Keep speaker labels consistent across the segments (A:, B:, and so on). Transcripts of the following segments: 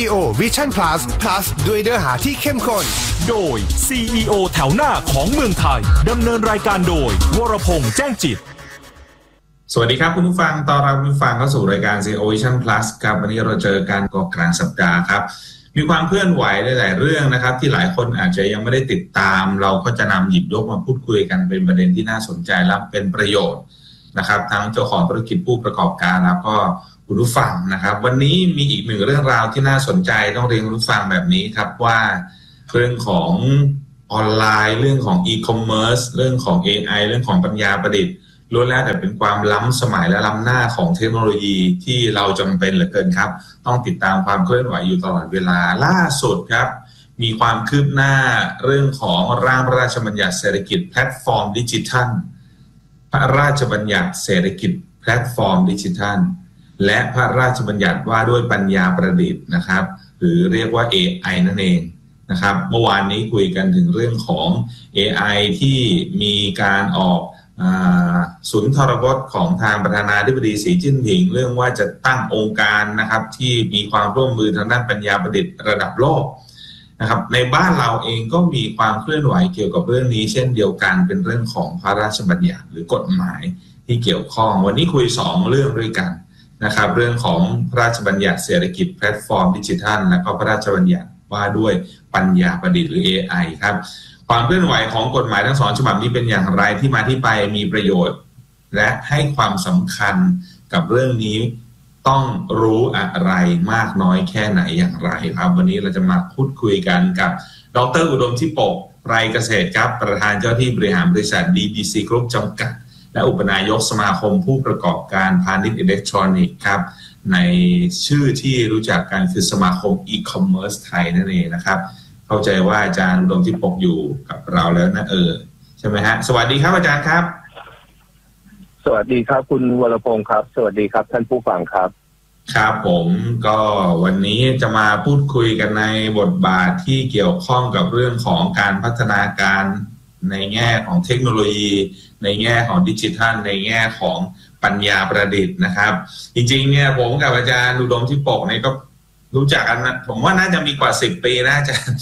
A: CEO Vision Plus ด้วยเนื้อหาที่เข้มข้น
B: โดย CEO แถวหน้าของเมืองไทยดำเนินรายการโดยวรพงษ์แจ้งจิต
C: สวัสดีครับคุณผู้ฟังต้อนรับคุณผู้ฟังเข้าสู่รายการ CEO Vision Plus ครับวันนี้เราเจอกันกลางสัปดาห์ครับมีความเคลื่อนไหวหลายๆเรื่องนะครับที่หลายคนอาจจะยังไม่ได้ติดตามเราก็จะนำหยิบยกมาพูดคุยกันเป็นประเด็นที่น่าสนใจและเป็นประโยชน์นะครับทั้งเจ้าของธุรกิจผู้ประกอบการแล้วก็คุณผู้ฟังนะครับวันนี้มีอีกหนึ่งเรื่องราวที่น่าสนใจต้องเรียนคุณผู้ฟังแบบนี้ครับว่าเรื่องของออนไลน์เรื่องของอีคอมเมิร์ซเรื่องของ AI เรื่องของปัญญาประดิษฐ์ล้วนแล้วแต่เป็นความล้ำสมัยและล้ำหน้าของเทคโนโลยีที่เราจำเป็นเหลือเกินครับต้องติดตามความเคลื่อนไหวอยู่ตลอดเวลาล่าสุดครับมีความคืบหน้าเรื่องของร่างพระราชบัญญัติเศรษฐกิจแพลตฟอร์มดิจิทัลพระราชบัญญัติเศรษฐกิจแพลตฟอร์มดิจิทัลและพระราชบัญญัติว่าด้วยปัญญาประดิษฐ์นะครับหรือเรียกว่า AI นั่นเองนะครับเมื่อวานนี้คุยกันถึงเรื่องของ AI ที่มีการออกศูนย์ทรพจน์ของทางประธานาธิบดีสีจิ้นผิงเรื่องว่าจะตั้งองค์การนะครับที่มีความร่วมมือทางด้านปัญญาประดิษฐ์ระดับโลกนะครับในบ้านเราเองก็มีความเคลื่อนไหวเกี่ยวกับเรื่องนี้เช่นเดียวกันเป็นเรื่องของพระราชบัญญัติหรือกฎหมายที่เกี่ยวข้องวันนี้คุย2เรื่องด้วยกันนะครับเรื่องของพระราชบัญญัติเศรษฐกิจแพลตฟอร์มดิจิทัลและก็พระราชบัญญัติว่าด้วยปัญญาประดิษฐ์หรือ AI ครับความเคลื่อนไหวของกฎหมายทั้ง2ฉบับนี้เป็นอย่างไรที่มาที่ไปมีประโยชน์และให้ความสำคัญกับเรื่องนี้ต้องรู้อะไรมากน้อยแค่ไหนอย่างไรครับวันนี้เราจะมาพูดคุยกันกับดร.อุดมทิปกไพรเกษตรครับประธานเจ้าที่บริหารบริษัท DBC Group จำกัดและอุปนายกสมาคมผู้ประกอบการพาณิชย์อิเล็กทรอนิกส์ครับในชื่อที่รู้จักกันคือสมาคมอีคอมเมิร์ซไทยนั่นเองนะครับเข้าใจว่าอาจารย์อุดมทิปกอยู่กับเราแล้วนะใช่ไหมฮะสวัสดีครับอาจารย์ครับ
D: สวัสดีครับคุณวรพงศ์ครับสวัสดีครับท่านผู้ฟังครับ
C: ครับผมก็วันนี้จะมาพูดคุยกันในบทบาทที่เกี่ยวข้องกับเรื่องของการพัฒนาการในแง่ของเทคโนโลยีในแง่ของดิจิทัลในแง่ของปัญญาประดิษฐ์นะครับจริงๆเนี่ยผมกับอาจารย์อุดมทิปกเนี่ยก็รู้จักกันนะผมว่าน่าจะมีกว่า10 ปีนะอาจารย์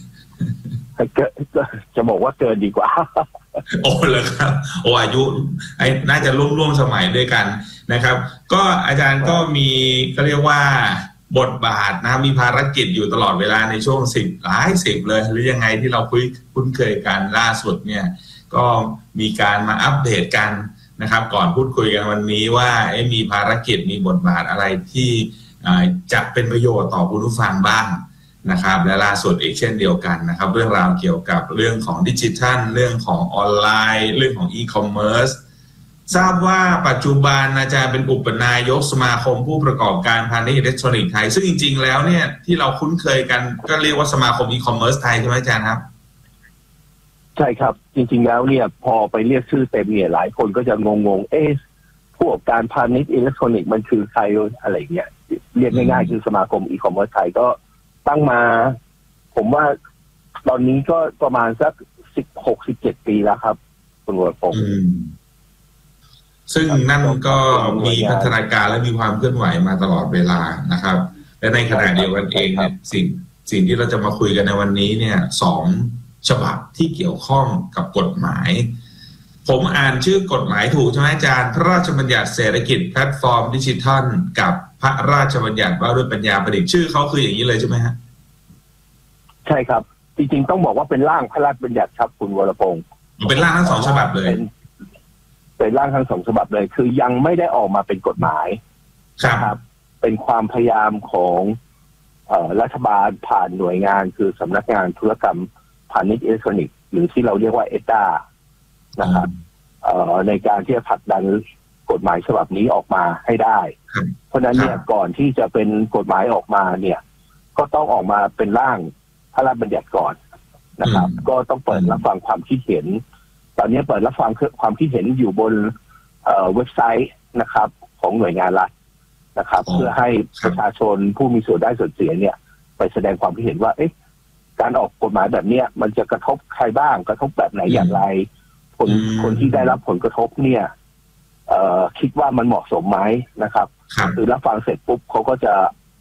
D: จะบอกว่าเกินดีกว่า
C: โอ้เลยครับโอ้อายุน่าจะร่วมสมัยด้วยกันนะครับก็อาจารย์ก็มีเขาเรียกว่าบทบาทนะมีภารกิจอยู่ตลอดเวลาในช่วงหลายสิบเลยหรือยังไงที่เราคุ้นเคยกันล่าสุดเนี่ยก็มีการมาอัปเดตกันนะครับก่อนพูดคุยกันวันนี้ว่ามีภารกิจมีบทบาทอะไรที่จะเป็นประโยชน์ต่อคุณผู้ฟังบ้างนะครับและล่าสุดอีกเช่นเดียวกันนะครับเรื่องราวเกี่ยวกับเรื่องของดิจิทัลเรื่องของออนไลน์เรื่องของอีคอมเมิร์ซทราบว่าปัจจุบันอาจารย์เป็นอุปนายกสมาคมผู้ประกอบการพาณิชย์อิเล็กทรอนิกส์ไทยซึ่งจริงๆแล้วเนี่ยที่เราคุ้นเคยกันก็เรียกว่าสมาคมอีคอมเมิร์ซไทยใช่ไหมอาจารย์ครับ
D: ใช่ครับจริงๆแล้วเนี่ยพอไปเรียกชื่อเต็มเนี่ยหลายคนก็จะงงผู้ประกอบการพาณิชย์อิเล็กทรอนิกส์มันคือใครอะไรเงี้ยเรียกง่ายๆคือสมาคมอีคอมเมิร์ซไทยก็ตั้งมาผมว่าตอนนี้ก็ประมาณสัก16-17 ปีแล้วครับคุณวรพงศ์
C: ซึ่งนั่นก็มีพัฒนาการและมีความเคลื่อนไหวมาตลอดเวลานะครับและในขณะเดียวกันเองเนี่ยสิ่งที่เราจะมาคุยกันในวันนี้เนี่ย2 ฉบับที่เกี่ยวข้องกับกฎหมายผมอ่านชื่อกฎหมายถูกใช่ไหมอาจารย์พระราชบัญญัติเศรษฐกิจแพลตฟอร์มดิจิทัลกับพระราชบัญญัติว่าด้วยปัญญาประดิษฐ์ชื่อเขาคืออย่างนี้เลยใช่ไหมฮะ
D: ใช่ครับจริงๆต้องบอกว่าเป็นร่างพระราชบัญญัติครับคุณวรพงศ์
C: เป็นร่างทั้ง2 ฉบับเลย
D: เป็นร่างทั้ง2 ฉบับเลยคือยังไม่ได้ออกมาเป็นกฎหมาย
C: ครับ
D: เป็นความพยายามของรัฐบาลผ่านหน่วยงานคือสำนักงานธุรกรรมพาณิชย์อิเล็กทรอนิกส์หรือที่เราเรียกว่าEDAนะครับในการที่จะผลักดันกฎหมายฉบับนี้ออกมาให้ได้เพราะนั้นเนี่ยก่อนที่จะเป็นกฎหมายออกมาเนี่ยก็ต้องออกมาเป็นร่างพระราชบัญญัติก่อนนะครับก็ต้องเปิดรับฟังความคิดเห็นตอนนี้เปิดรับฟังความคิดเห็นอยู่บนเว็บไซต์นะครับของหน่วยงานรัฐนะครับเพื่อให้ประชาชนผู้มีส่วนได้ส่วนเสียเนี่ยไปแสดงความคิดเห็นว่าการออกกฎหมายแบบนี้มันจะกระทบใครบ้างกระทบแบบไหนอย่างไรคนที่ได้รับผลกระทบเนี่ยคิดว่ามันเหมาะสมไหมนะครับคือรับฟังเสร็จปุ๊บเขาก็จะ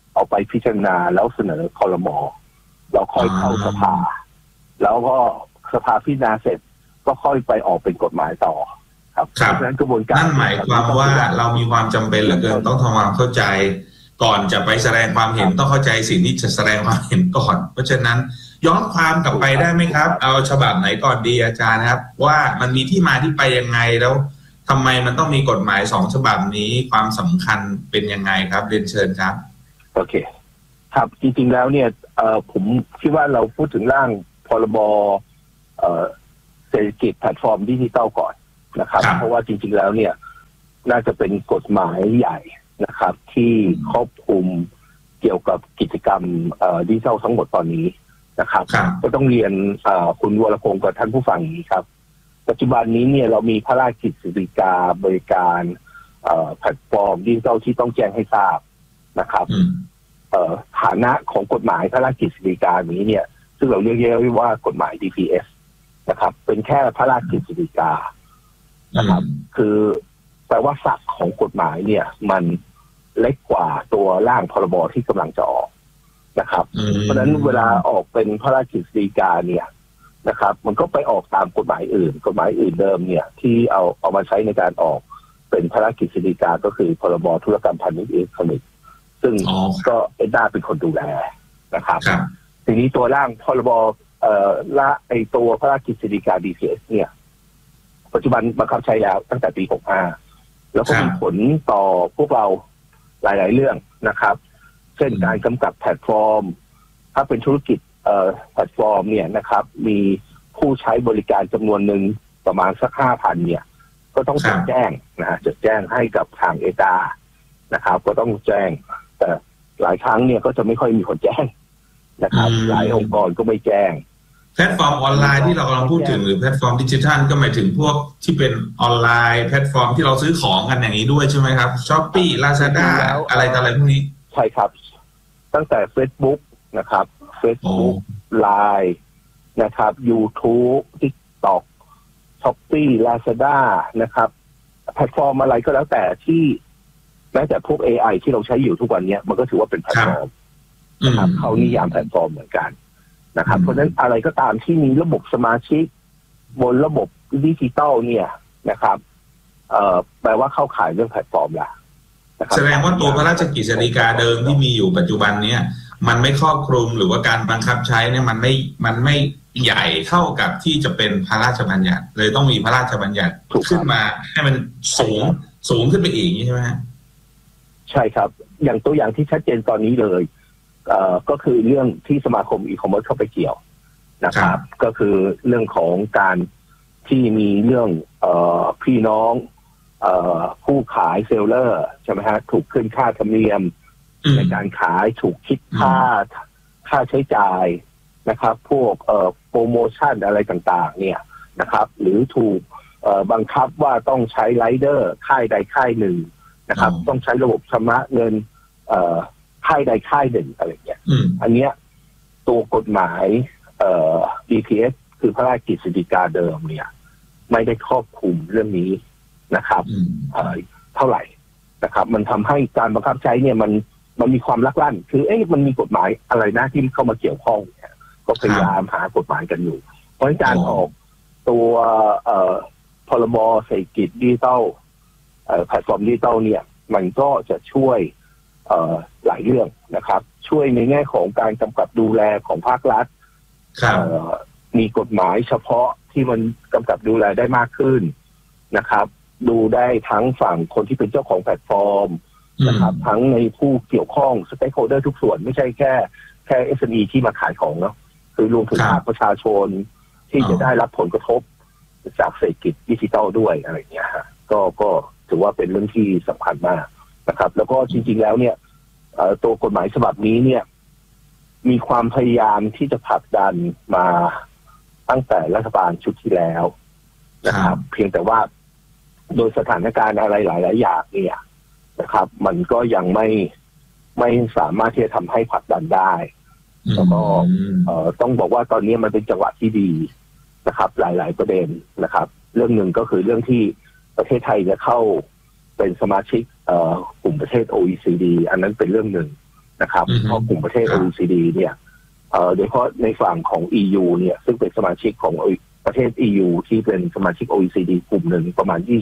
D: เอาไปพิจารณาแล้วเสนอครม.แล้วค่อยเข้าสภาแล้วก็สภาพิจารณาเสร็จก็ค่อยไปออกเป็นกฎหมายต่อครับเพราะฉะนั้นกระบวนการ
C: นั่นหมายความว่าเรามีความจำเป็นเหลือเกินต้องทำความเข้าใจก่อนจะไปแสดงความเห็นต้องเข้าใจสิ่งที่จะแสดงความเห็นก่อนเพราะฉะนั้นย้อนความกลับไปได้ไหมครับเอาฉบับไหนก่อนดีอาจารย์ครับว่ามันมีที่มาที่ไปยังไงแล้วทำไมมันต้องมีกฎหมาย2ฉบับนี้ความสำคัญเป็นยังไงครับเรียนเชิญครับ
D: โอเคครับจริงๆแล้วเนี่ยผมคิดว่าเราพูดถึงร่างพรบเศรษฐกิจแพลตฟอร์มดิจิทัลก่อนนะครับเพราะว่าจริงๆแล้วเนี่ยน่าจะเป็นกฎหมายใหญ่นะครับที่ครอบคลุมเกี่ยวกับกิจกรรมดิจิทัลทั้งหมดตอนนี้นะครับก็ต้องเรียนคุณวรพงศ์กับท่านผู้ฟังอย่างนี้ครับปัจจุบันนี้เนี่ยเรามีพระราชกฤษฎีกาบริการแพลตฟอร์มดิจิทัลที่ต้องแจ้งให้ทราบนะครับฐานะของกฎหมายพระราชกฤษฎีกานี้เนี่ยซึ่งเราเรียกว่ากฎหมาย DPS นะครับเป็นแค่พระราชกฤษฎีกานะครับคือแปลว่าศักดิ์ของกฎหมายเนี่ยมันเล็กกว่าตัวร่างพรบที่กำลังจะออกนะครับเพราะฉะนั้นเวลาออกเป็นพระราชกฤษฎีกาเนี่ยนะครับมันก็ไปออกตามกฎหมายอื่นกฎหมายอื่นเดิมเนี่ยที่เอามาใช้ในการออกเป็นพระราชกฤษฎีกาก็คือพรบธุรกรรมพาณิชย์อิเล็กทรอนิกส์ซึ่งก็เอ็ดด้าเป็นคนดูแลนะครับทีนี้ตัวร่างพรบตัวพระราชกฤษฎีกา DPS เนี่ยปัจจุบันบังคับใช้แล้วตั้งแต่ปี65แล้วก็มีผลต่อพวกเราหลายๆเรื่องนะครับเช่นการกำกับแพลตฟอร์มถ้าเป็นธุรกิจแพลตฟอร์มเนี่ยนะครับมีผู้ใช้บริการจำนวนหนึ่งประมาณสัก 5,000 เนี่ยก็ต้องจดแจ้งนะจดแจ้งให้กับทางเอตานะครับก็ต้องแจ้งแต่หลายครั้งเนี่ยก็จะไม่ค่อยมีคนแจ้งนะครับหลายองค์กรก็ไม่แจ้ง
C: แพลตฟอร์มออนไลน์ที่เรากำลังพูดถึงหรือแพลตฟอร์มดิจิทัลก็หมายถึงพวกที่เป็นออนไลน์แพลตฟอร์มที่เราซื้อของกันอย่างนี้ด้วยใช่ไหมครับ Shopee Lazada อะไรต่ออะไรพวกนี้
D: ใช่ครับตั้งแต่ Facebook นะครับ Facebook Line นะครับ YouTube TikTok Shopee Lazada นะครับแพลตฟอร์มอะไรก็แล้วแต่ที่แม้แต่พวก AI ที่เราใช้อยู่ทุกวันนี้มันก็ถือว่าเป็นแพลตฟอร์มนะครับเขานิยามแพลตฟอร์มเหมือนกันนะครับเพราะฉะนั้นอะไรก็ตามที่มีระบบสมาชิกบนระบบดิจิตอลเนี่ยนะครับแปลว่าเข้าข่ายเรื่องแพลตฟอร์มละ
C: แสดงว่าตัวพระราชกฤษฎีกาเดิมที่มีอยู่ปัจจุบันเนี่ยมันไม่ครอบคลุมหรือว่าการบังคับใช้เนี่ยมันไม่ใหญ่เท่ากับที่จะเป็นพระราชบัญญัติเลยต้องมีพระราชบัญญัติขึ้นมาให้มันสูงขึ้นไปอีกใช่ไหม
D: ใช่ครับอย่างตัวอย่างที่ชัดเจนตอนนี้เลยก็คือเรื่องที่สมาคมอีคอมเมิร์ซเข้าไปเกี่ยวนะครับก็คือเรื่องของการที่มีเรื่องพี่น้องผู้ขายเซลเลอร์ใช่ไหมฮะถูกขึ้นค่าธรรมเนียมในการขายถูกคิดค่าใช้จ่ายนะครับพวกโปรโมชั่นอะไรต่างๆเนี่ยนะครับหรือถูกบังคับว่าต้องใช้ไรเดอร์ค่ายใดค่ายหนึ่งนะครับต้องใช้ระบบชำระเงินค่ายใดค่ายหนึ่งอะไรเงี้ยอันเนี้ยตัวกฎหมายDPS คือพระราชกฤษฎีกาเดิมเนี่ยไม่ได้ครอบคลุมเรื่องนี้นะครับเท่าไหร่นะครับมันทำให้การบังคับใช้เนี่ยมันมีความลักลั่นคือมันมีกฎหมายอะไรนะที่เข้ามาเกี่ยวข้องเนี่ยก็พยายามหากฎหมายกันอยู่เพราะการออกตัวพรบเศรษฐกิจดิจิทัลแพลตฟอร์มดิจิทัลเนี่ยมันก็จะช่วยหลายเรื่องนะครับช่วยในแง่ของการกำกับดูแลของภาครัฐมีกฎหมายเฉพาะที่มันกำกับดูแลได้มากขึ้นนะครับดูได้ทั้งฝั่งคนที่เป็นเจ้าของแพลตฟอร์มนะครับทั้งในผู้เกี่ยวข้องสเต็กโฮลเดอร์ทุกส่วนไม่ใช่แค่ SME ที่มาขายของเนาะคือรวมถึงภาคประชาชนที่จะได้รับผลกระทบจากเศรษฐกิจดิจิทัลด้วยอะไรเงี้ยฮะก็ถือว่าเป็นเรื่องที่สำคัญมากนะครับแล้วก็จริงๆแล้วเนี่ยตัวกฎหมายฉบับนี้เนี่ยมีความพยายามที่จะผลักดันมาตั้งแต่รัฐบาลชุดที่แล้วนะครับเพียงแต่ว่าโดยสถานการณ์อะไรหลายๆอย่างเนี่ยนะครับมันก็ยังไม่สามารถที่จะทำให้ผลักดันได้แล้วก็ต้องบอกว่าตอนนี้มันเป็นจังหวะที่ดีนะครับหลายๆประเด็นนะครับเรื่องหนึ่งก็คือเรื่องที่ประเทศไทยจะเข้าเป็นสมาชิกกลุ่มประเทศ OECD อันนั้นเป็นเรื่องหนึ่งนะครับเพราะกลุ่มประเทศ OECD เนี่ยโดยเฉพาะในฝั่งของ EU เนี่ยซึ่งเป็นสมาชิกของประเทศ EU ที่เป็นสมาชิก OECD กลุ่มหนึ่งประมาณ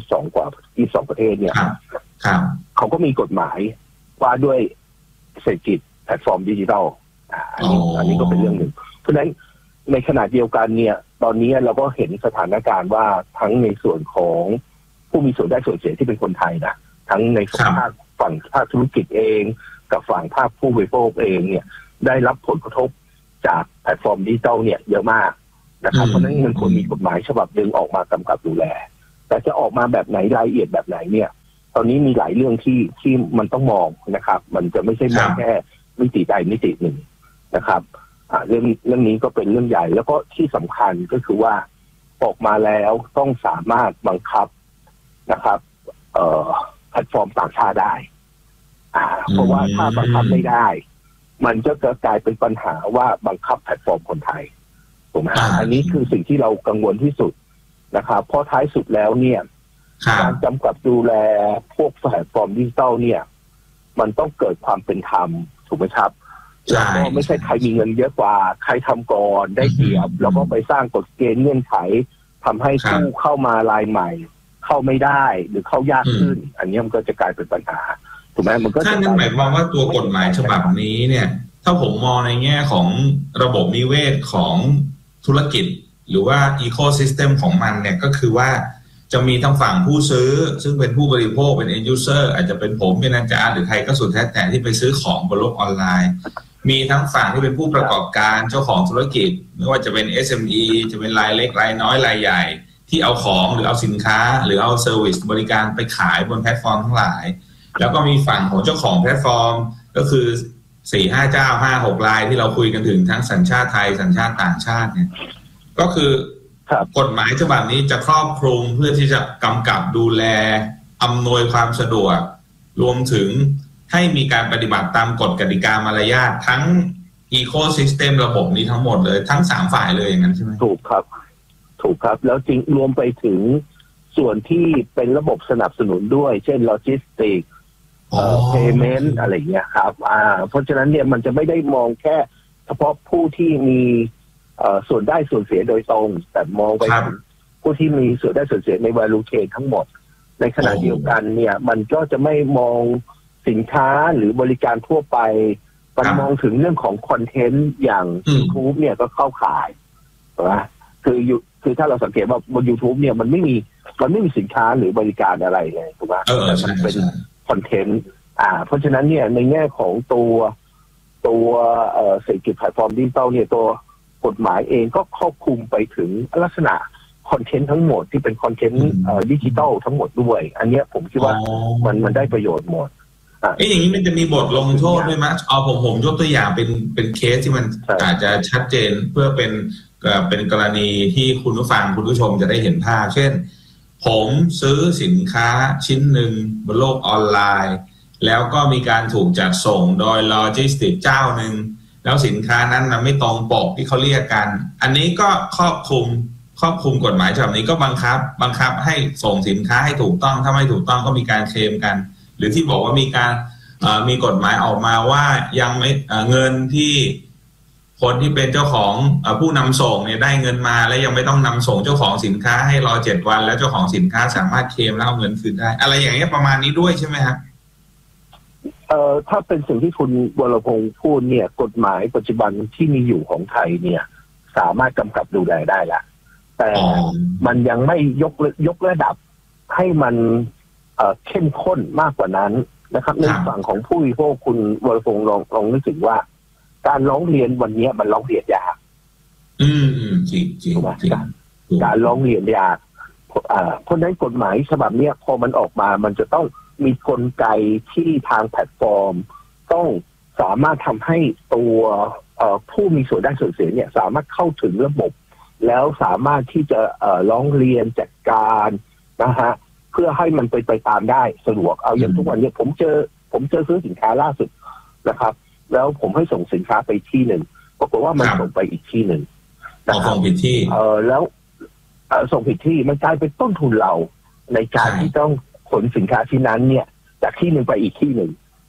D: 22ประเทศเนี่ยเขาก็มีกฎหมายว่าด้วยเศรษฐกิจแพลตฟอร์มดิจิทัลอันนี้ก็เป็นเรื่องหนึ่งเพราะฉะนั้นในขณะเดียวกันเนี่ยตอนนี้เราก็เห็นสถานการณ์ว่าทั้งในส่วนของผู้มีส่วนได้ส่วนเสียที่เป็นคนไทยนะทั้งในฝั่งภาคธุรกิจเองกับฝั่งภาคผู้บริโภคเองเนี่ยได้รับผลกระทบจากแพลตฟอร์มดิจิทัลเนี่ยเยอะมากนะครับเพราะฉะนั้นมันควรมีกฎหมายฉบับหนึ่งออกมากำกับดูแลแต่จะออกมาแบบไหนรายละเอียดแบบไหนเนี่ยตอนนี้มีหลายเรื่องที่มันต้องมองนะครับมันจะไม่ใช่มองแค่มิติใดมิติหนึ่งนะครับเรื่องนี้ก็เป็นเรื่องใหญ่แล้วก็ที่สำคัญก็คือว่าออกมาแล้วต้องสามารถบังคับนะครับแพลตฟอร์มต่างชาติได้เพราะว่าถ้าบังคับไม่ได้มันจะกลายเป็นปัญหาว่าบังคับแพลตฟอร์มคนไทยถูกไหมอันนี้คือสิ่งที่เรากังวลที่สุดนะครับเพราะท้ายสุดแล้วเนี่ยการกำกับดูแลพวกแพลตฟอร์มดิจิทัลเนี่ยมันต้องเกิดความเป็นธรรมถูกไหมครับแล้วก็ไม่ใช่ใครมีเงินเยอะกว่าใครทำก่อนได้เปรียบแล้วก็ไปสร้างกฎเกณฑ์เงื่อนไขทำให้ผู้เข้ามารายใหม่เข้าไม่ได้หรือเข้ายากขึ้นอันนี้มันก็จะกลายเป็นปัญหาถูกไหมมันก็
C: ถ้านั่นหมายความว่าตัวกฎหมายฉบับนี้เนี่ยถ้าผมมองในแง่ของระบบนิเวศของธุรกิจหรือว่าอีโคซิสเต็มของมันเนี่ยก็คือว่าจะมีทั้งฝั่งผู้ซื้อซึ่งเป็นผู้บริโภคเป็น end user อาจจะเป็นผมเป็นอาจารย์หรือใครก็สุดแท้แต่ที่ไปซื้อของบนโลกออนไลน์มีทั้งฝั่งที่เป็นผู้ประกอบการเจ้าของธุรกิจไม่ว่าจะเป็น SME จะเป็นรายเล็กรายน้อยรายใหญ่ที่เอาของหรือเอาสินค้าหรือเอาเซอร์วิสบริการไปขายบนแพลตฟอร์มทั้งหลายแล้วก็มีฝั่งของเจ้าของแพลตฟอร์มก็คือ 4-5 เจ้า 5-6 รายที่เราคุยกันถึงทั้งสัญชาติไทยสัญชาติต่างชาติเนี่ยก็คือกฎหมายฉบับนี้จะครอบคลุมเพื่อที่จะกำกับดูแลอำนวยความสะดวกรวมถึงให้มีการปฏิบัติตามกฎกติกามารยาททั้งอีโคซิสเต็มระบบนี้ทั้งหมดเลยทั้ง3ฝ่ายเลยอย่างนั้นใช่ไหม
D: ถูกครับแล้วจริงรวมไปถึงส่วนที่เป็นระบบสนับสนุนด้วยเช่นโลจิสติกpayment อะไรอย่างเงี้ยครับเพราะฉะนั้นเนี่ยมันจะไม่ได้มองแค่เฉพาะผู้ที่มีส่วนได้ส่วนเสียโดยตรงแต่มองไปถึงผู้ที่มีส่วนได้ส่วนเสียใน value chain ทั้งหมดในขณะเดียวกันเนี่ยมันก็จะไม่มองสินค้าหรือบริการทั่วไปมันมองถึงเรื่องของคอนเทนต์อย่าง YouTube เนี่ยก็เข้าข่ายนะคือถ้าเราสังเกตว่าบน YouTube เนี่ยมันไม่มีสินค้าหรือบริการอะไรเลยถูกไหมแต่มันเป็นคอนเทนต์เพราะฉะนั้นเนี่ยในแง่ของตัวเศรษฐกิจแพลตฟอร์มดิจิทัลเนี่ยตัวกฎหมายเองก็ครอบคลุมไปถึงลักษณะคอนเทนต์ทั้งหมดที่เป็นคอนเทนต์ดิจิทัลทั้งหมดด้วยอันนี้ผมคิดว่ามันได้ประโยชน์หมด
C: อย่างนี้มันจะมีบทลงโทษด้วยมั้ยผมยกตัวอย่างเป็นเคสที่มันอาจจะชัดเจนเพื่อเป็นกรณีที่คุณผู้ฟังคุณผู้ชมจะได้เห็นภาพเช่นผมซื้อสินค้าชิ้นหนึ่งบนโลกออนไลน์แล้วก็มีการถูกจัดส่งโดยโลจิสติกเจ้าหนึ่งแล้วสินค้านั้นมันไม่ตรงปกที่เขาเรียกกันอันนี้ก็ครอบคลุมกฎหมายฉบับนี้ก็บังคับให้ส่งสินค้าให้ถูกต้องถ้าไม่ถูกต้องก็มีการเคลมกันหรือที่บอกว่ามีกฎหมายออกมาว่ายังไม่เงินที่คนที่เป็นเจ้าของผู้นำส่งเนี่ยได้เงินมาแล้วยังไม่ต้องนำส่งเจ้าของสินค้าให้รอ7 วันแล้วเจ้าของสินค้าสามารถเคลมแล้วเอาเงินคืนได้อะไรอย่างเงี้ยประมาณนี้ด้วยใช่ไหมครับ
D: ถ้าเป็นสิ่งที่คุณวรพงษ์พูดเนี่ยกฎหมายปัจจุบันที่มีอยู่ของไทยเนี่ยสามารถกำกับดูแลได้ละแต่มันยังไม่ยกระดับให้มันเข้มข้นมากกว่านั้นนะครับในฝั่งของผู้บริโภคคุณวรพงษ์ลองนึกถึงว่าการร้องเรียนวันนี้มันร้องเรียนยาก
C: จริง
D: การร้องเรียนยากเพราะฉะนั้นกฎหมายฉบับนี้พอมันออกมามันจะต้องมีกลไกที่ทางแพลตฟอร์มต้องสามารถทำให้ตัวผู้มีส่วนได้ส่วนเสียเนี่ยสามารถเข้าถึงระบบแล้วสามารถที่จะร้องเรียนจัดการนะฮะเพื่อให้มันไปตามได้สะดวกเอาอย่างทุกวันนี้ผมเจอซื้อสินค้าล่าสุดนะครับแล้วผมให้ส่งสินค้าไปที่หนึ่งปรากฏว่ามันส่งไปอีกที่หนึ่ง
C: ส่งผิดที่
D: แล้วส่งผิดที่มันกลายเป็นต้นทุนเราในการที่ต้องขนสินค้าชิ้นนั้นเนี่ยจากที่หนึ่งไปอีกที่หนึ่ง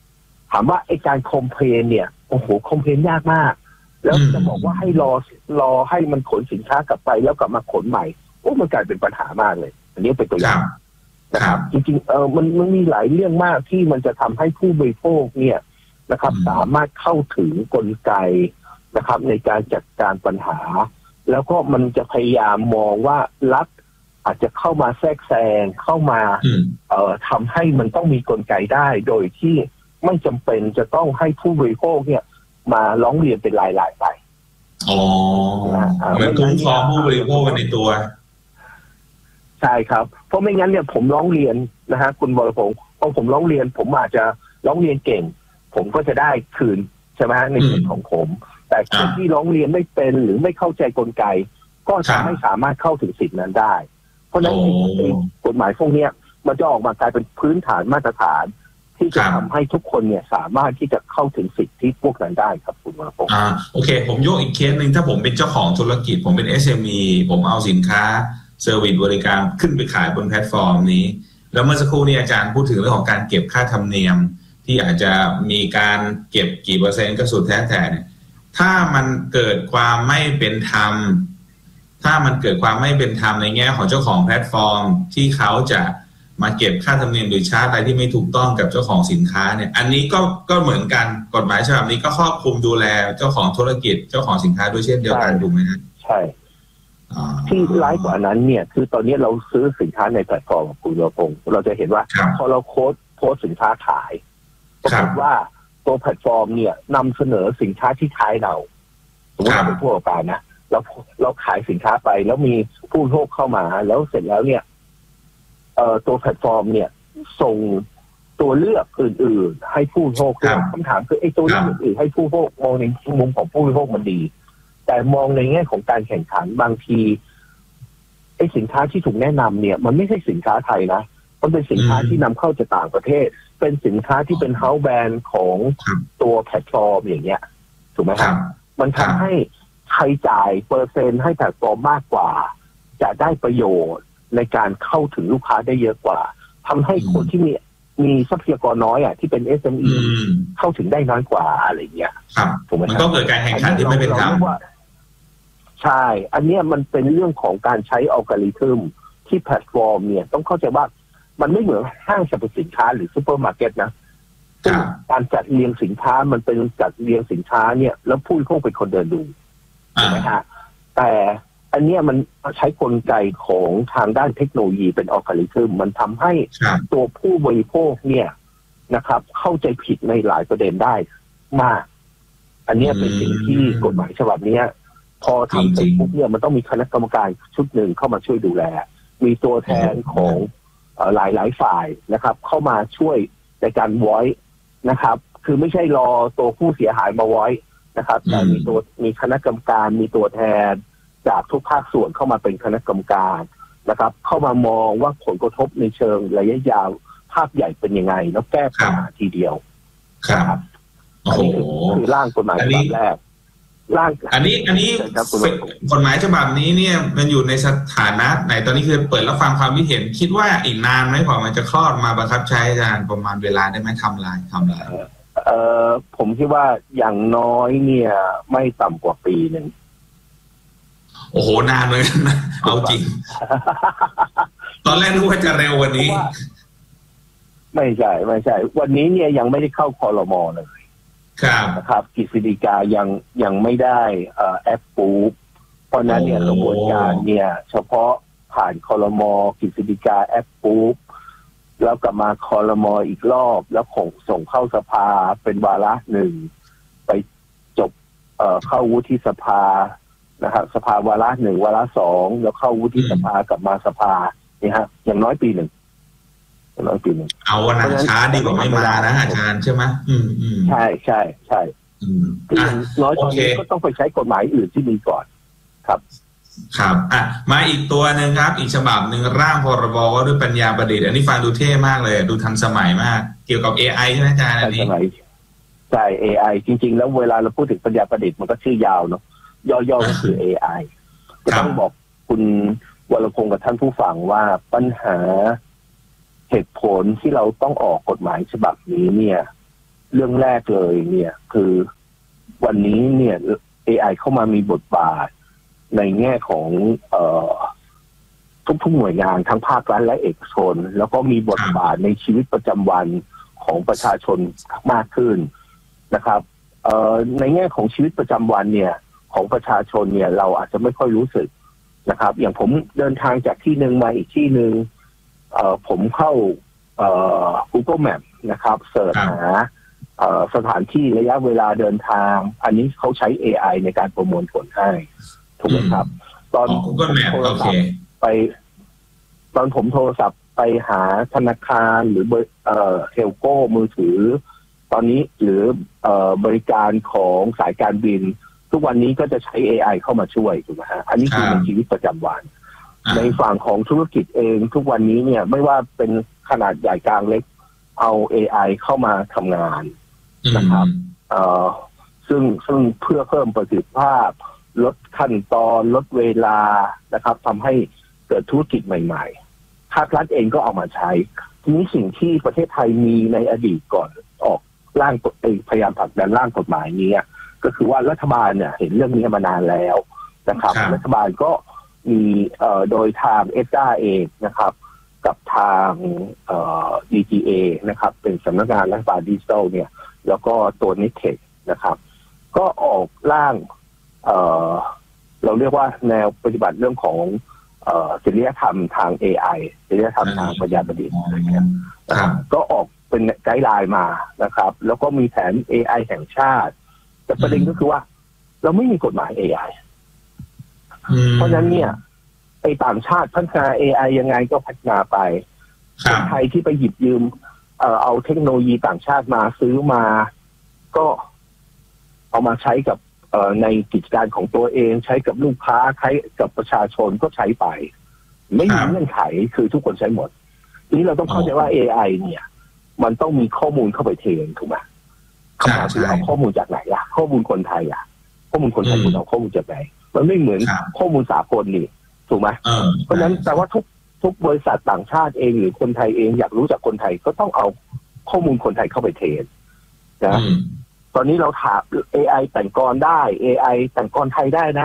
D: ถามว่าไอ้การคอมเพลนเนี่ยโอ้โหคอมเพลนยากมากแล้วจะบอกว่าให้รอให้มันขนสินค้ากลับไปแล้วกลับมาขนใหม่โอ้มันกลายเป็นปัญหามากเลยอันนี้เป็นตัวอย่างนะครับจริงๆมันมีหลายเรื่องมากที่มันจะทำให้ผู้บริโภคเนี่ยนะครับสามารถเข้าถึงกลไกนะครับในการจัดการปัญหาแล้วก็มันจะพยายามมองว่ารัฐอาจจะเข้ามาแทรกแซงเข้ามาทำให้มันต้องมีกลไกได้โดยที่ไม่จำเป็นจะต้องให้ผู้บริโภคเนี่ยมาร้องเรียนเป็นรายๆไป
C: อ๋อเหมือนคุ้มครองผู้บริโภคในตัว
D: ใช่ครับเพราะไม่งั้นเนี่ยผมร้องเรียนนะฮะคุณวรพงศ์พอผมร้องเรียนผมอาจจะร้องเรียนเก่งผมก็จะได้คืนใช่ไหมฮะในส่วนของผมแต่คนที่ร้องเรียนไม่เป็นหรือไม่เข้าใจกลไกก็จะไม่สามารถเข้าถึงสิทธินั้นได้เพราะฉะนั้นกฎหมายพวกนี้มันจะออกมากลายเป็นพื้นฐานมาตรฐานที่จะทำให้ทุกคนเนี่ยสามารถที่จะเข้าถึงสิทธิพวกนั้นได้ครับคุณวรพงศ์
C: โอเคผมยกอีกเคสหนึ่งถ้าผมเป็นเจ้าของธุรกิจผมเป็น SME ผมเอาสินค้าเซอร์วิสบริการขึ้นไปขายบนแพลตฟอร์มนี้แล้วเมื่อสักครู่นี้อาจารย์พูดถึงเรื่องของการเก็บค่าธรรมเนียมที่อาจจะมีการเก็บกี่เปอร์เซ็นต์ก็สุดแท้แต่เนี่ยถ้ามันเกิดความไม่เป็นธรรมในแง่ของเจ้าของแพลตฟอร์มที่เขาจะมาเก็บค่าธรรมเนียมหรือชาร์จอะไรที่ไม่ถูกต้องกับเจ้าของสินค้าเนี่ยอันนี้ก็เหมือนกันกฎหมายฉบับนี้ก็ครอบคลุมดูแลเจ้าของธุรกิจเจ้าของสินค้าด้วยเช่นเดียวกันถูกไหมครับ
D: ใช่ที่ร้ายกว่านั้นเนี่ยคือตอนนี้เราซื้อสินค้าในแพลตฟอร์มคุณวรพงศ์เราจะเห็นว่าพอเราโพสสินค้าขายปรากฏว่าตัวแพลตฟอร์มเนี่ยนำเสนอสินค้าที่ขายเราสมมติเราเป็นผู้ประกอบการนะเราขายสินค้าไปแล้วมีผู้บริโภคเข้ามาแล้วเสร็จแล้วเนี่ยตัวแพลตฟอร์มเนี่ยส่งตัวเลือกอื่นๆให้ผู้บริโภคคำถามคือไอ้ตัวเลือกอื่นๆให้ผู้บริโภคมองในมุมของผู้บริโภคมันดีแต่มองในแง่ของการแข่งขันบางทีไอ้สินค้าที่ถูกแนะนำเนี่ยมันไม่ใช่สินค้าไทยนะมันเป็นสินค้าที่นำเข้าจากต่างประเทศเป็นสินค้าที่เป็นเฮ้าส์แบรนด์ของตัวแพลตฟอร์มอย่างเงี้ยถูกไหมครับมันทำให้ใครจ่ายเปอร์เซ็นต์ให้แพลตฟอร์มมากกว่าจะได้ประโยชน์ในการเข้าถึงลูกค้าได้เยอะกว่าทำให้คนที่มีทรัพยากรน้อยที่เป็น SME เข้าถึงได้น้อยกว่าอะไรเงี้ย
C: ถูกไหมมันก็เกิดการแข่งขันที่ไม่เป็นธรรม
D: ใช่อันนี้มันเป็นเรื่องของการใช้อัลกอริทึมที่แพลตฟอร์มเนี่ยต้องเข้าใจว่ามันไม่เหมือนห้างสรรพสินค้าหรือซูเปอร์มาร์เก็ตนะการจัดเรียงสินค้ามันเป็นจัดเรียงสินค้าเนี่ยแล้วผู้บริโภคเป็นคนเดินดูถูกไหมฮะแต่อันนี้มันใช้กลไกของทางด้านเทคโนโลยีเป็นอัลกอริทึมมันทำให้ตัวผู้บริโภคเนี่ยนะครับเข้าใจผิดในหลายประเด็นได้มากอันนี้เป็นสิ่งที่กฎหมายฉบับนี้พอทำเสร็จปุ๊บเนี่ยมันต้องมีคณะกรรมการชุดหนึ่งเข้ามาช่วยดูแลมีตัวแทนของหลายฝ่ายนะครับเข้ามาช่วยในการ voice นะครับคือไม่ใช่รอตัวผู้เสียหายมา voice นะครับแต่มีคณะกรรมการมีตัวแทนจากทุกภาคส่วนเข้ามาเป็นคณะกรรมการนะครับเข้ามามองว่าผลกระทบในเชิงระยะยาวภาพใหญ่เป็นยังไงแล้วแก้ปัญหาทีเดียว
C: ครับ
D: อันนี้คือร่างกฎหมายฉบับแรก
C: อันนี้กฎหมายฉบับนี้เนี่ยมันอยู่ในสถานะไหนตอนนี้คือเปิดรับฟังความคิดเห็นคิดว่าอีกนานไหมกว่ามันจะคลอดมาบังคับใช้อาจารย์ประมาณเวลาได้ไหมทำลาย
D: ผมคิดว่าอย่างน้อยเนี่ยไม่ต่ำกว่าปีหนึ่ง
C: โอ้โหนานเลยนะเอาจริงตอนแรกนึกว่าจะเร็วกว่านี้
D: ไม่ใช่วันนี้เนี่ยยังไม่ได้เข้าครม.เลยนะครับกฤษฎีกายังไม่ได้แอปปูเพราะนั้นเนี่ยกระบวนการเนี่ยเฉพาะผ่านครม.กฤษฎีกาแอปปูแล้วกลับมาครม.อีกรอบแล้วคงส่งเข้าสภาเป็นวาระหนึ่งไปจบเข้าวุฒิสภานะครับสภาวาระหนึ่งวาระสองแล้วเข้าวุฒิสภากลับมาสภานี่ฮะอย่างน้อยปีหนึ่ง
C: เอาวันนั้นช้าดีกว่าไม่มานะอาจารย์ใช่ไหม
D: ใช่น้อยตอนนี้ก็ต้องไปใช้กฎหมายอื่นที่มีก่อนครับ
C: มาอีกตัวหนึ่งครับอีกฉบับหนึ่งร่างพรบว่าด้วยปัญญาประดิษฐ์อันนี้ฟังดูเท่มากเลยดูทันสมัยมากเกี่ยวกับ AI ใช่ไหมอาจารย์อันนี้
D: ใช่ AI จริงๆแล้วเวลาเราพูดถึงปัญญาประดิษฐ์มันก็ชื่อยาวเนาะย่อๆก็คือ AI ก็ต้องบอกคุณวรพงศ์กับท่านผู้ฟังว่าปัญหาเหตุผลที่เราต้องออกกฎหมายฉบับนี้เนี่ยเรื่องแรกเลยเนี่ยคือวันนี้เนี่ย AI เข้ามามีบทบาทในแง่ของทุกหน่วยงานทั้งภาครัฐและเอกชนแล้วก็มีบทบาทในชีวิตประจำวันของประชาชนมากขึ้นนะครับในแง่ของชีวิตประจำวันเนี่ยของประชาชนเนี่ยเราอาจจะไม่ค่อยรู้สึกนะครับอย่างผมเดินทางจากที่หนึ่งมาอีกที่หนึ่งผมเข้าGoogle Map นะครับเสิร์ชหาสถานที่ระยะเวลาเดินทางอันนี้เขาใช้ AI ในการประมวลผลให้ถูกไหมครับตอน
C: Google Map โอเค
D: ตอนผมโทรศัพท์ไปหาธนาคารหรือเทลโก้มือถือตอนนี้หรือบริการของสายการบินทุกวันนี้ก็จะใช้ AI เข้ามาช่วยถูกไหมฮะอันนี้คือในชีวิตประจำวันในฝั่งของธุรกิจเองทุกวันนี้เนี่ยไม่ว่าเป็นขนาดใหญ่กลางเล็กเอา AI เข้ามาทำงานนะครับซึ่งเพื่อเพิ่มประสิทธิภาพลดขั้นตอนลดเวลานะครับทำให้เกิดธุรกิจใหม่ๆภาครัฐเองก็เอามาใช้ทีนี้สิ่งที่ประเทศไทยมีในอดีตก่อนออกร่างพยายามผลักดันร่างกฎหมายนี้ก็คือว่ารัฐบาลเนี่ยเห็นเรื่องนี้มานานแล้วนะครับรัฐบาลก็มีโดยทางEDAเองนะครับกับทางDGA นะครับเป็นสำนักงานรัฐบาลดิจิทัลเนี่ยแล้วก็ตัวนิเทคนะครับก็ออกร่างเราเรียกว่าแนวปฏิบัติเรื่องของจริยธรรมทาง AI จริยธรรมทางปัญญาประดิษฐ์อะไรเงี้ยก็ออกเป็นไกด์ไลน์มานะครับแล้วก็มีแผน AI แห่งชาติแต่ประเด็นก็คือว่าเราไม่มีกฎหมาย AI เพราะฉะนั้นเนี่ยไอ้ต่างชาติพัฒนา AI ยังไงก็พัฒนาไปคนไทยที่ไปหยิบยืมเอาเทคโนโลยีต่างชาติมาซื้อมาก็เอามาใช้กับในกิจการของตัวเองใช้กับลูกค้าใช้กับประชาชนก็ใช้ไปไม่มีเงื่อนไขคือทุกคนใช้หมดนี้เราต้องเข้าใจว่า AI เนี่ยมันต้องมีข้อมูลเข้าไปเทรนถูกไหมคำถามคือเอาข้อมูลจากไหนล่ะข้อมูลคนไทยข้อมูลคนไทยคุณเอาข้อมูลจากไหนมันไม่เหมือนข้อมูลสากลนี่ถูกไหมเพราะฉะนั้นแต่ว่าทุกบริษัทต่างชาติเองหรือคนไทยเองอยากรู้จากคนไทยก็ต้องเอาข้อมูลคนไทยเข้าไปเทรนนะตอนนี้เราถาม AI แต่งกลได้ AI แต่งกลไทยได้นะ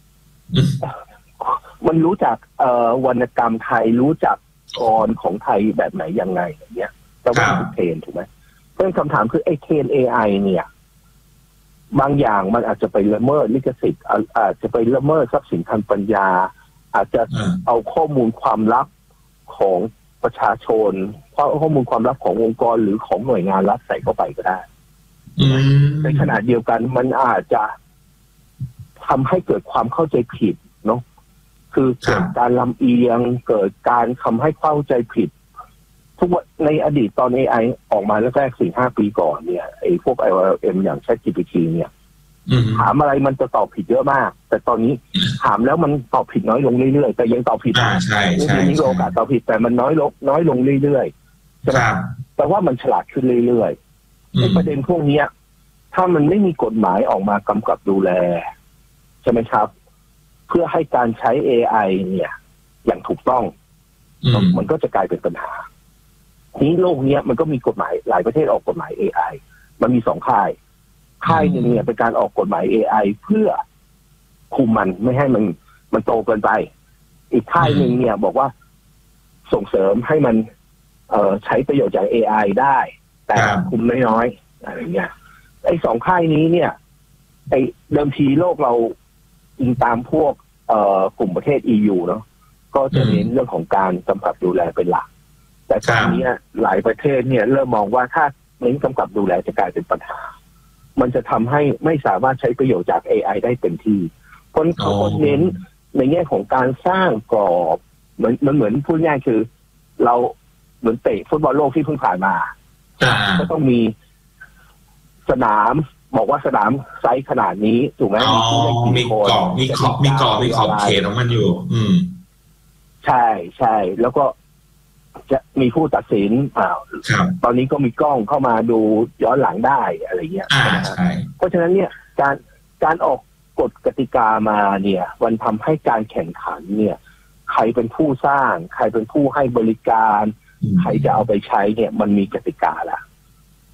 D: มันรู้จักวรรณกรรมไทยรู้จักกรของไทยแบบไหนยังไงอย่างเงี้ยแต่ว่าเทรนถูกไหมเพราะคำถามคือไอ้เทรน AI เนี่ยบางอย่างมันอาจจะไปละเมิดลิขสิทธิ์อาจจะไปละเมิดทรัพย์สินทางปัญญาอาจจะเอาข้อมูลความลับของประชาชนข้อมูลความลับขององค์กรหรือของหน่วยงานรัฐใส่เข้าไปก็ได้ในขณะเดียวกันมันอาจจะทำให้เกิดความเข้าใจผิดเนาะคือเกิดการลำเอียงเกิดการทำให้เข้าใจผิดทุกวันในอดีตตอน AI ออกมาแรกๆ 4-5 ปีก่อนเนี่ยไอ้พวก LLM อย่าง ChatGPT เนี่ยถามอะไรมันจะตอบผิดเยอะมากแต่ตอนนี้ถามแล้วมันตอบผิดน้อยลงเรื่อยๆแต่ยังตอบผิด
C: ใช่
D: มีโอกาสตอบผิดแต่มันน้อยลงเรื่อยๆใช่ไหมแต่ว่ามันฉลาดขึ้นเรื่อยๆในประเด็นพวกนี้ถ้ามันไม่มีกฎหมายออกมากำกับดูแลใช่ไหมครับเพื่อให้การใช้ AI เนี่ยอย่างถูกต้องมันก็จะกลายเป็นปัญหานี้โลกนี้มันก็มีกฎหมายหลายประเทศออกกฎหมาย AI มันมี2 ค่ายหนึ่งเนี่ยเป็นการออกกฎหมาย AI เพื่อคุมมันไม่ให้มันโตเกินไปอีกค่ายหนึ่งเนี่ยบอกว่าส่งเสริมให้มันใช้ประโยชน์จาก AI ได้แต่คุมน้อยๆอะไรเงี้ยไอ้2 ค่ายนี้เนี่ยไอ้เดิมทีโลกเราอิงตามพวกกลุ่มประเทศ EU เนาะก็จะเน้นเรื่องของการกำกับดูแลเป็นหลักแต่ตอนนี้หลายประเทศเนี่ยเริ่มมองว่าถ้าเน้นกำกับดูแลจะกลายเป็นปัญหามันจะทำให้ไม่สามารถใช้ประโยชน์จาก AI ได้เต็มที่คนเขาเน้นในแง่ของการสร้างกรอบมันเหมือนพูดง่ายคือเราเหมือนเตะฟุตบอลโลกที่เพิ่งผ่านมาก็ต้องมีสนามบอกว่าสนามไซส์ขนาดนี้ถูกไหม
C: มีกรอบมีขอบเขตของมันอยู่
D: ใช่แล้วก็จะมีผู้ตัดสินตอนนี้ก็มีกล้องเข้ามาดูย้อนหลังได้อะไรเงี้ยเพราะฉะนั้นเนี่ยการออกกฎกติกามาเนี่ยมันทำให้การแข่งขันเนี่ยใครเป็นผู้สร้างใครเป็นผู้ให้บริการใครจะเอาไปใช้เนี่ยมันมีกติกาละ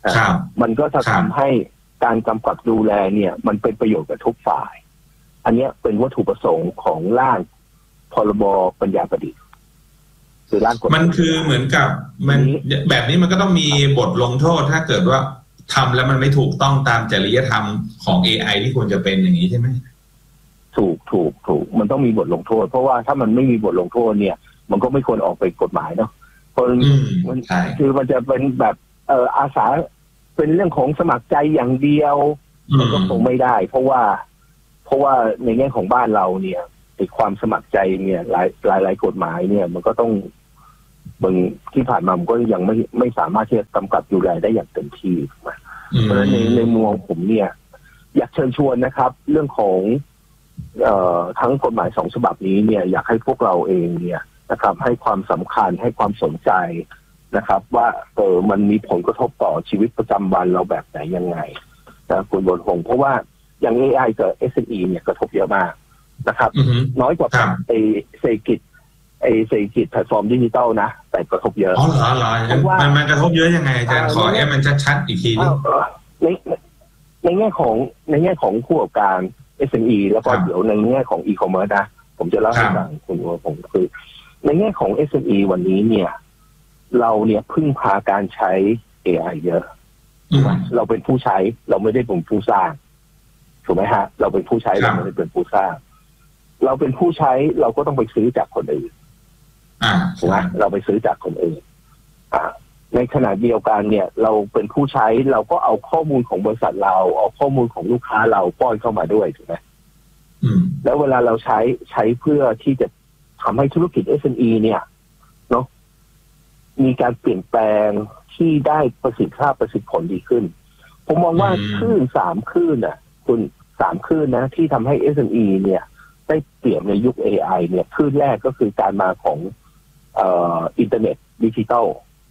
D: มันก็จะทำให้การกำกับดูแลเนี่ยมันเป็นประโยชน์กับทุกฝ่ายอันนี้เป็นวัตถุประสงค์ของร่างพรบปัญญาประดิษฐ์คือร่างกฎหมาย
C: มันคือเหมือนกับมันแบบนี้มันก็ต้องมีบทลงโทษถ้าเกิดว่าทำแล้วมันไม่ถูกต้องตามจริยธรรมของ AI ที่ควรจะเป็นอย่างนี้ใช่ไหม
D: ถูกมันต้องมีบทลงโทษเพราะว่าถ้ามันไม่มีบทลงโทษเนี่ยมันก็ไม่ควรออกไปกฎหมายเนาะเพราะมันคือมันจะเป็นแบบอาสาเป็นเรื่องของสมัครใจอย่างเดียวมันก็คงไม่ได้เพราะว่าในแง่ของบ้านเราเนี่ยความสมัครใจเนี่ยหลายกฎหมายเนี่ยมันก็ต้องบางที่ผ่านมามันก็ยังไม่สามารถที่จะกำกับดูแลได้อย่างเต็มที่เพราะฉะนั้นในมุมของผมเนี่ยอยากเชิญชวนนะครับเรื่องของทั้งกฎหมาย2 ฉบับนี้เนี่ยอยากให้พวกเราเองเนี่ยนะครับให้ความสำคัญให้ความสนใจนะครับว่ามันมีผลกระทบต่อชีวิตประจำวันเราแบบไหนยังไงนะคุณบนหงเพราะว่าอย่าง AI กับ SME เนี่ยกระทบเยอะมากนะครับน้อยกว่าเศรษฐกิจแพลตฟอร์มดิจิตอลนะแต่กระทบเยอะ
C: อ๋อเหรอมันกระทบเยอะยังไงอาจารย์ขอให้มันชัดๆอีกทีนึง
D: ในแง่ของผู้ประกอบการ SME แล้วก็เดี๋ยวในแง่ของ e-commerce นะผมจะเล่าให้ฟังคุณผมคือในแง่ของ SME วันนี้เนี่ยเราเนี่ยพึ่งพาการใช้ AI เยอะเราเป็นผู้ใช้เราไม่ได้เป็นผู้สร้างถูกไหมฮะเราเป็นผู้ใช้เราไม่ได้เป็นผู้สร้างเราเป็นผู้ใช้เราก็ต้องไปซื้อจากคนอื่นถูกไหมเราไปซื้อจากคนอื่นในขณะเดียวกันเนี่ยเราเป็นผู้ใช้เราก็เอาข้อมูลของบริษัทเราเอาข้อมูลของลูกค้าเราป้อนเข้ามาด้วยถูกไหมแล้วเวลาเราใช้เพื่อที่จะทำให้ธุรกิจ SME เนี่ยเนาะมีการเปลี่ยนแปลงที่ได้ประสิทธิภาพประสิทธิผลดีขึ้นผมมองว่าคลื่น3 คลื่นน่ะคุณ3 คลื่นนะที่ทำให้ SME เนี่ยได้เปรียบในยุค AI เนี่ยคลื่นแรกก็คือการมาของอินเทอร์เน็ตดิจิตอล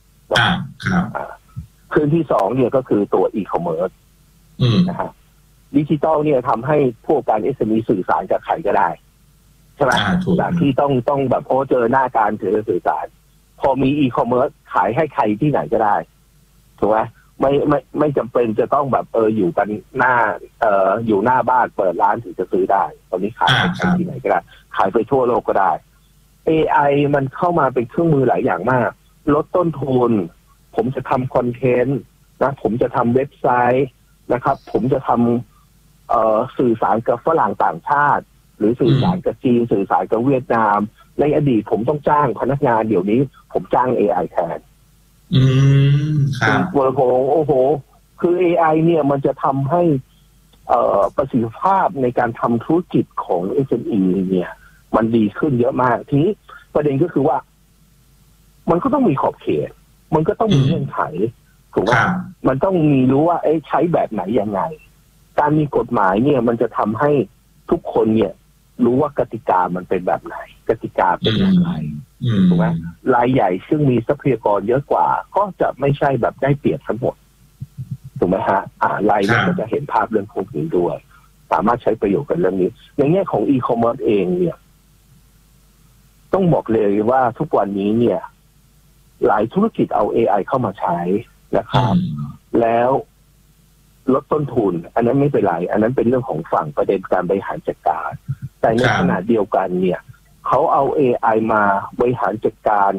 D: คลื่นที่2เนี่ยก็คือตัว e-commerce นะฮะดิจิตอลเนี่ยทำให้พวกการ SME สื่อสารกับใครก็ได้ใช่ไหมจากที่ต้องแบบเจอหน้าการถือสื่อสารพอมี e-commerce ขายให้ใครที่ไหนก็ได้ถูกไหมไม่จำเป็นจะต้องแบบอยู่กันหน้าอยู่หน้าบ้านเปิดร้านถึงจะซื้อได้ตอนนี้ขายให้ใครที่ไหนก็ได้ขายไปทั่วโลกก็ได้ AI มันเข้ามาเป็นเครื่องมือหลายอย่างมากลดต้นทุนผมจะทำคอนเทนต์นะผมจะทำเว็บไซต์นะครับผมจะทำสื่อสารกับฝรั่งต่างชาติหรือสื่อสารกับจีนสื่อสารกับเวียดนามในอดีตผมต้องจ้างพนักงานเดี๋ยวนี้ผมจ้าง AI แทน
C: ครับ
D: โอ้โหคือ AI เนี่ยมันจะทำให้ประสิทธิภาพในการทำธุรกิจของ SME เนี่ยมันดีขึ้นเยอะมากทีนี้ประเด็นก็คือว่ามันก็ต้องมีขอบเขตมันก็ต้องมีเงื่อนไขถูกไหมมันต้องมีรู้ว่าใช้แบบไหนยังไงการมีกฎหมายเนี่ยมันจะทำให้ทุกคนเนี่ยรู้ว่ากติกามันเป็นแบบไหนกติกาเป็นอย่างไรถูกไหมรายใหญ่ซึ่งมีทรัพยากรเยอะกว่าก็จะไม่ใช่แบบได้เปรียบทั้งหมดถูกไหมฮะรายเนี่ยก็จะเห็นภาพเรื่องพวกนี้ด้วยสามารถใช้ประโยชน์กันเรื่องนี้ในแง่ของ e-commerce เองเนี่ยต้องบอกเลยว่าทุกวันนี้เนี่ยหลายธุรกิจเอา AI เข้ามาใช้นะครับแล้วลดต้นทุนอันนั้นไม่เป็นไรอันนั้นเป็นเรื่องของฝั่งประเด็นการบริหารจัดการแต่ในขณะเดียวกันเนี่ยเขาเอา AI มาบริหารจัดการ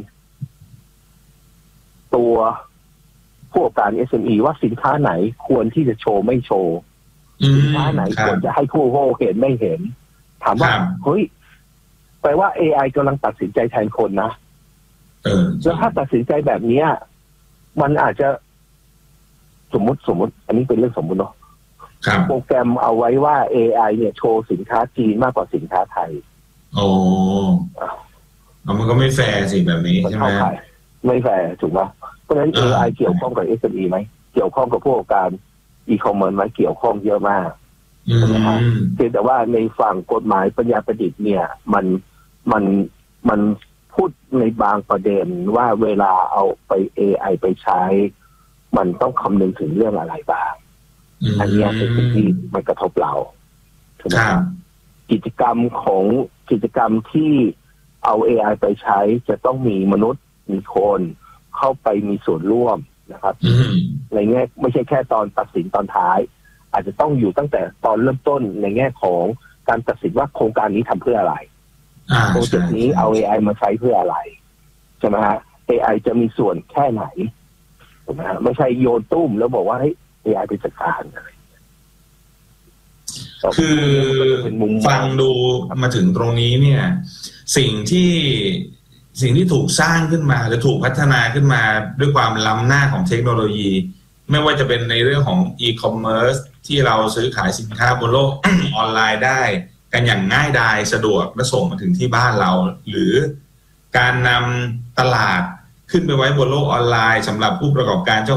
D: ตัวผู้ประกอบการ SME ว่าสินค้าไหนควรที่จะโชว์ไม่โชว์สินค้าไหนควรจะให้ผู้เห็นไม่เห็นถามว่าเฮ้ยแปลว่า AI กำลังตัดสินใจแทนคนนะแล้วถ้าตัดสินใจแบบนี้มันอาจจะสมมติอันนี้เป็นเรื่องสมมติเนาะโปรแกรมเอาไว้ว่า AI เนี่ยโชว์สินค้าจีนมากกว่าสินค้าไทย
C: โอ้มันก็ไม่แฟร์สิแบบนี้ใช่ไหม
D: ไม่แฟร์ถูกไหมเพราะฉะนั้น AI เกี่ยวข้องกับ SME ไหมเกี่ยวข้องกับผู้ประกอบการ e-commerce ไหมเกี่ยวข้องเยอะมากนะครับเพียงแต่ว่าในฝั่งกฎหมายปัญญาประดิษฐ์เนี่ยมันพูดในบางประเด็นว่าเวลาเอาไป AI ไปใช้มันต้องคำนึงถึงเรื่องอะไรบ้างอันนี้เป็นสิ่งที่มันกระทบเราถูกไหมครับกิจกรรมที่เอา AI ไปใช้จะต้องมีมนุษย์มีคนเข้าไปมีส่วนร่วมนะครับในแง่ไม่ใช่แค่ตอนตัดสินตอนท้ายอาจจะต้องอยู่ตั้งแต่ตอนเริ่มต้นในแง่ของการตัดสินว่าโครงการนี้ทำเพื่ออะไรโปรเจกต์นี้เอา AI มาใช้เพื่ออะไรใช่ไหมฮะ AI จะมีส่วนแค่ไหนถูกไหมฮะไม่ใช่โยนตุ้มแล้วบอกว่าให้ AI ไปจัดการอะไร
C: คือฟังดูมาถึงตรงนี้เนี่ยสิ่งที่ถูกสร้างขึ้นมาหรือถูกพัฒนาขึ้นมาด้วยความล้ำหน้าของเทคโนโลยีไม่ว่าจะเป็นในเรื่องของอีคอมเมิร์ซที่เราซื้อขายสินค้าบนโลก ออนไลน์ได้กันอย่างง่ายดายสะดวกและส่งมาถึงที่บ้านเราหรือการนำตลาดขึ้นไปไว้บนโลกออนไลน์สำหรับผู้ประกอบการเจ้า